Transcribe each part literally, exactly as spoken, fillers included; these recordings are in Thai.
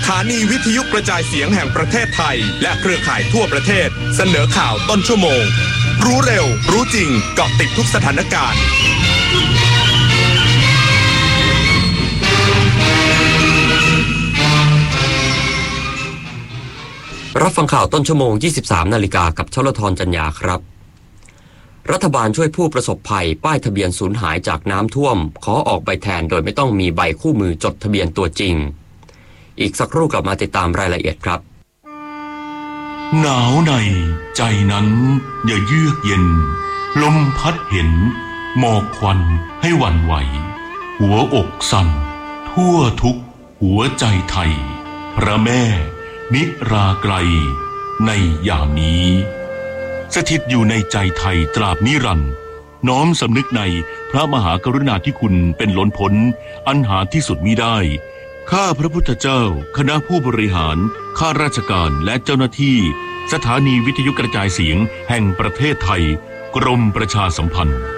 ถานีวิทยุกระจายเสียงแห่งประเทศไทยและเครือข่ายทั่วประเทศเสนอข่าวต้นชั่วโมงรู้เร็วรู้จริงเกาะติดทุกสถานการณ์รับฟังข่าวต้นชั่วโมง ยี่สิบสาม นาฬิกากับชลธรจัญญาครับรัฐบาลช่วยผู้ประสบภัยป้ายทะเบียนสูญหายจากน้ำท่วมขอออกใบแทนโดยไม่ต้องมีใบคู่มือจดทะเบียนตัวจริงอีกสักครู่กลับมาติดตามรายละเอียดครับหนาวในใจนั้นอย่าเยือกเย็นลมพัดเห็นหมอกควันให้หวั่นไหวหัวอกสั่นทั่วทุกหัวใจไทยพระแม่นิราไกลในยามนี้สถิตอยู่ในใจไทยตราบนิรันดร์น้อมสำนึกในพระมหากรุณาธิคุณเป็นล้นพ้นอันหาที่สุดมิได้ข้าพระพุทธเจ้าคณะผู้บริหารข้าราชการและเจ้าหน้าที่สถานีวิทยุกระจายเสียงแห่งประเทศไทยกรมประชาสัมพันธ์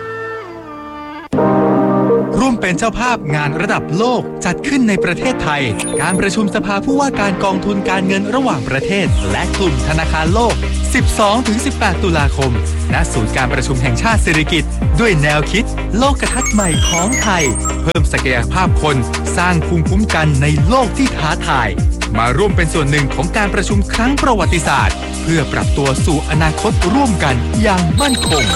ร่วมเป็นเจ้าภาพงานระดับโลกจัดขึ้นในประเทศไทยการประชุมสภาผู้ว่าการกองทุนการเงินระหว่างประเทศและกลุ่มธนาคารโลก สิบสองถึงสิบแปด ตุลาคมณศูนย์การประชุมแห่งชาติสิริกิติ์ด้วยแนวคิดโลกทัศน์ใหม่ของไทยเพิ่มศักยภาพคนสร้างภูมิคุ้มกันในโลกที่ท้าทายมาร่วมเป็นส่วนหนึ่งของการประชุมครั้งประวัติศาสตร์เพื่อปรับตัวสู่อนาคตร่วมกันอย่างมั่นคง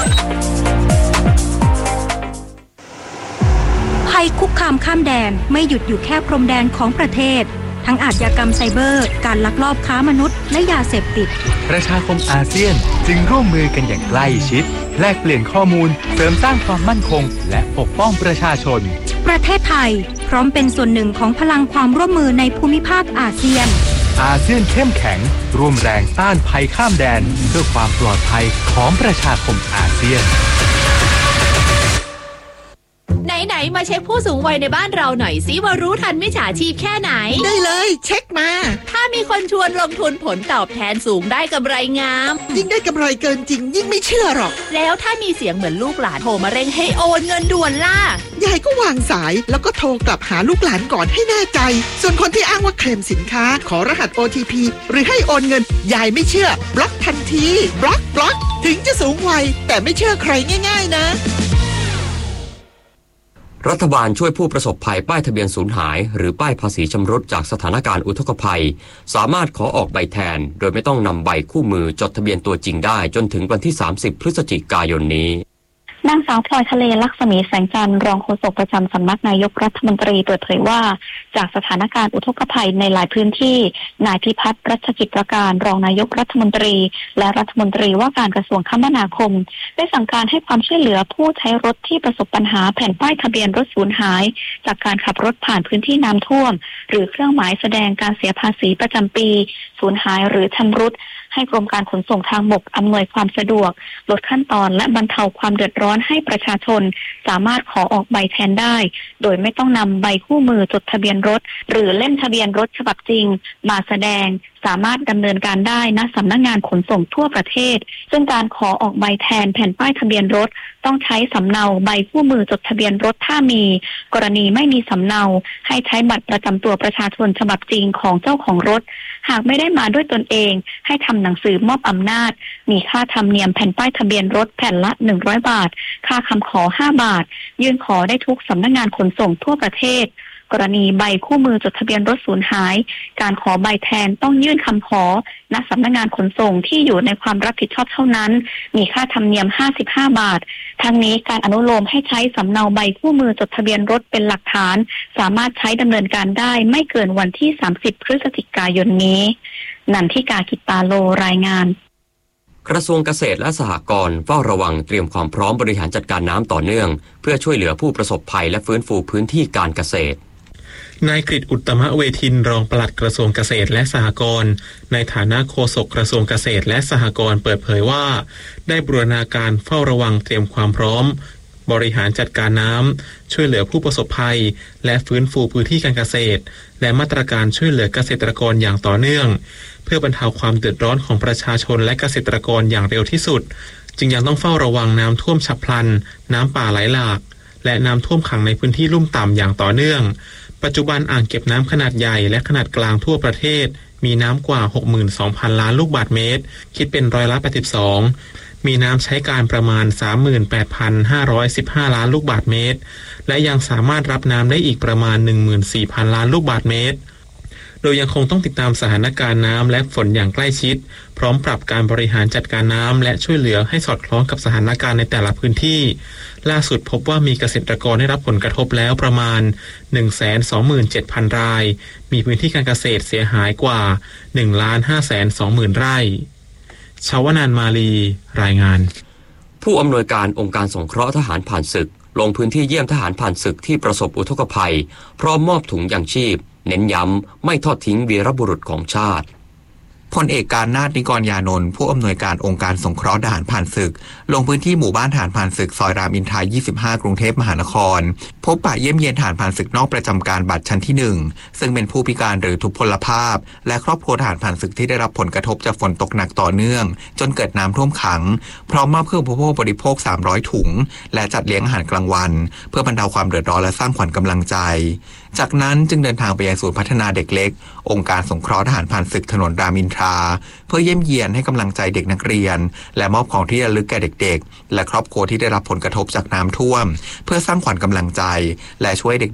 ภัยคุกคามข้ามแดนไม่หยุดอยู่แค่พรมแดนของประเทศทั้งอาชญากรรมไซเบอร์การลักลอบค้ามนุษย์และยาเสพติดประชาคมอาเซียนจึงร่วมมือกันอย่างใกล้ชิดแลกเปลี่ยนข้อมูลเสริมสร้างความมั่นคงและปกป้องประชาชนประเทศไทยพร้อมเป็นส่วนหนึ่งของพลังความร่วมมือในภูมิภาคอาเซียนอาเซียนเข้มแข็งร่วมแรงต้านภัยข้ามแดนเพื่อความปลอดภัยของประชาคมอาเซียนไหนๆมาเช็คผู้สูงวัยในบ้านเราหน่อยสิว่ารู้ทันมิจฉาชีพแค่ไหนได้เลยเช็คมาถ้ามีคนชวนลงทุนผลตอบแทนสูงได้กำไรงามยิ่งได้กำไรเกินจริงยิ่งไม่เชื่อหรอกแล้วถ้ามีเสียงเหมือนลูกหลานโทรมาเร่งให้โอนเงินด่วนล่ะยายก็วางสายแล้วก็โทรกลับหาลูกหลานก่อนให้แน่ใจส่วนคนที่อ้างว่าเคลมสินค้าขอรหัส โอ ที พี หรือให้โอนเงินยายไม่เชื่อบล็อกทันทีบล็อกบล็อกถึงจะสูงวัยแต่ไม่เชื่อใครง่ายๆนะรัฐบาลช่วยผู้ประสบภัยป้ายทะเบียนสูญหายหรือป้ายภาษีชำรุดจากสถานการณ์อุทกภัยสามารถขอออกใบแทนโดยไม่ต้องนำใบคู่มือจดทะเบียนตัวจริงได้จนถึงวันที่สามสิบพฤศจิกายนนี้นางสาวพลอยทะเลลักษมีแสงจันทร์รองโฆษกประจำสำนักนายกรัฐมนตรีเปิดเผยว่าจากสถานการณ์อุทกภัยในหลายพื้นที่นายพิพัฒน์รัชกิจประการรองนายกรัฐมนตรีและรัฐมนตรีว่าการกระทรวงคมนาคมได้สั่งการให้ความช่วยเหลือผู้ใช้รถที่ประสบปัญหาแผ่นป้ายทะเบียนรถสูญหายจากการขับรถผ่านพื้นที่น้ำท่วมหรือเครื่องหมายแสดงการเสียภาษีประจำปีสูญหายหรือชำรุดให้กรมการขนส่งทางบกอำนวยความสะดวกลดขั้นตอนและบรรเทาความเดือดร้อนให้ประชาชนสามารถขอออกใบแทนได้โดยไม่ต้องนำใบคู่มือจดทะเบียนรถหรือเล่มทะเบียนรถฉบับจริงมาแสดงสามารถดำเนินการได้ณสำนักงานขนส่งทั่วประเทศซึ่งการขอออกใบแทนแผ่นป้ายทะเบียนรถต้องใช้สำเนาใบคู่มือจดทะเบียนรถถ้ามีกรณีไม่มีสำเนาให้ใช้บัตรประจำตัวประชาชนฉบับจริงของเจ้าของรถหากไม่ได้มาด้วยตนเองให้ทำหนังสือมอบอำนาจมีค่าธรรมเนียมแผ่นป้ายทะเบียนรถแผ่นละหนึ่งร้อยบาทค่าคำขอห้าบาทยื่นขอได้ทุกสำนักงานขนส่งทั่วประเทศกรณีใบคู่มือจดทะเบียนรถสูญหายการขอใบแทนต้องยื่นคำขอณสำนักงานขนส่งที่อยู่ในความรับผิดชอบเท่านั้นมีค่าธรรมเนียมห้าสิบห้าบาททั้งนี้การอนุโลมให้ใช้สำเนาใบคู่มือจดทะเบียนรถเป็นหลักฐานสามารถใช้ดำเนินการได้ไม่เกินวันที่สามสิบพฤศจิกายนนี้นันทิกา กิตตาโลรายงานกระทรวงเกษตรและสหกรณ์เฝ้าระวังเตรียมความพร้อมบริหารจัดการน้ำต่อเนื่องเพื่อช่วยเหลือผู้ประสบภัยและฟื้นฟูพื้นที่การเกษตรนายกฤษอุตตมเวทินรองปลัดกระทรวงเกษตรและสหกรณ์ในฐานะโฆษกกระทรวงเกษตรและสหกรณ์เปิดเผยว่าได้บูรณาการเฝ้าระวังเตรียมความพร้อมบริหารจัดการน้ำช่วยเหลือผู้ประสบภัยและฟื้นฟูพื้นที่การเกษตรและมาตรการช่วยเหลือเกษตรกรอย่างต่อเนื่องเพื่อบรรเทาความเดือดร้อนของประชาชนและเกษตรกรอย่างเร็วที่สุดจึงยังต้องเฝ้าระวังน้ำท่วมฉับพลันน้ำป่าไหลหลากและน้ำท่วมขังในพื้นที่ลุ่มต่ำอย่างต่อเนื่องปัจจุบันอ่างเก็บน้ำขนาดใหญ่และขนาดกลางทั่วประเทศมีน้ำกว่า หกหมื่นสองพัน ล้านลูกบาศก์เมตรคิดเป็นร้อยละแปดสิบสองมีน้ำใช้การประมาณ สามหมื่นแปดพันห้าร้อยสิบห้า ล้านลูกบาศก์เมตรและยังสามารถรับน้ำได้อีกประมาณ หนึ่งหมื่นสี่พัน ล้านลูกบาศก์เมตรโดยยังคงต้องติดตามสถานการณ์น้ำและฝนอย่างใกล้ชิดพร้อมปรับการบริหารจัดการน้ำและช่วยเหลือให้สอดคล้องกับสถานการณ์ในแต่ละพื้นที่ล่าสุดพบว่ามีเกษตรกรได้รับผลกระทบแล้วประมาณ หนึ่งแสนสองหมื่นเจ็ดพัน รายมีพื้นที่การเกษตรเสียหายกว่า หนึ่งล้านห้าแสนสองหมื่น ไร่ชาวนันท์มาลีรายงานผู้อำนวยการองค์การสงเคราะห์ทหารผ่านศึกลงพื้นที่เยี่ยมทหารผ่านศึกที่ประสบอุทกภัยพร้อมมอบถุงยางชีพเน้นย้ำไม่ทอดทิ้งวีรบุรุษของชาติพลเอกการนาถ นิกรยานนท์ผู้อำนวยการองค์การสงเคราะห์ทหารผ่านศึกลงพื้นที่หมู่บ้านทหารผ่านศึกซอยรามอินทรายี่สิบห้ากรุงเทพมหานครพบปะเยี่ยมเยียนทหารผ่านศึกนอกประจำการบัตรชั้นที่หนึ่งซึ่งเป็นผู้พิการหรือทุพพลภาพและครอบครัวทหารผ่านศึกที่ได้รับผลกระทบจากฝนตกหนักต่อเนื่องจนเกิดน้ำท่วมขังพร้อมมอบเครื่องอุปโภคบริโภคสามร้อยถุงและจัดเลี้ยงอาหารกลางวันเพื่อบรรเทาความเดือดร้อนและสร้างขวัญกำลังใจจากนั้นจึงเดินทางไปยังศูนย์พัฒนาเด็กเล็กองค์การสงเคราะห์ทหารผ่านศึกถนนรามอินทราเพื่อเยี่ยมเยียนให้กำลังใจเด็กนักเรียนและมอบของที่ระลึกแก่เด็กๆและครอบครัวที่ได้รับผลกระทบจากน้ำท่วมเพื่อสร้างขวัญกำลังใจและช่วยเ